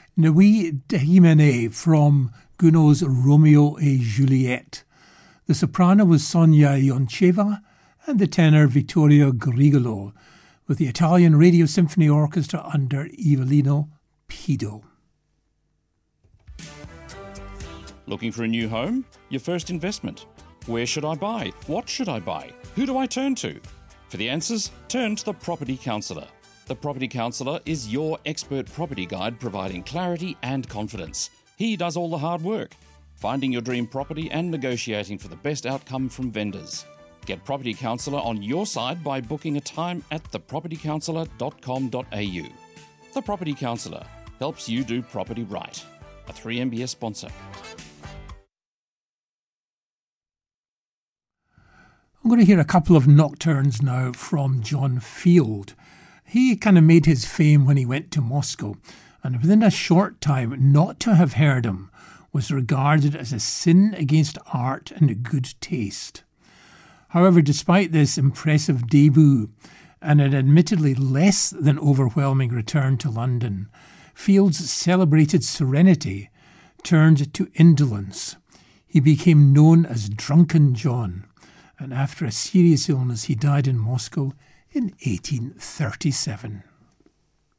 Nuit d'Hymene from Gounod's Romeo et Juliet. The soprano was Sonia Yoncheva and the tenor Vittorio Grigolo, with the Italian Radio Symphony Orchestra under Evelino Pido. Looking for a new home? Your first investment? Where should I buy? What should I buy? Who do I turn to? For the answers, turn to the Property Counsellor. The Property Counsellor is your expert property guide, providing clarity and confidence. He does all the hard work, finding your dream property and negotiating for the best outcome from vendors. Get Property Counsellor on your side by booking a time at thepropertycounsellor.com.au. The Property Counsellor helps you do property right. A 3MBS sponsor. I'm going to hear a couple of nocturnes now from John Field. He kind of made his fame when he went to Moscow, and within a short time not to have heard him was regarded as a sin against art and good taste. However, despite this impressive debut and an admittedly less than overwhelming return to London, Field's celebrated serenity turned to indolence. He became known as Drunken John, and after a serious illness he died in Moscow in 1837.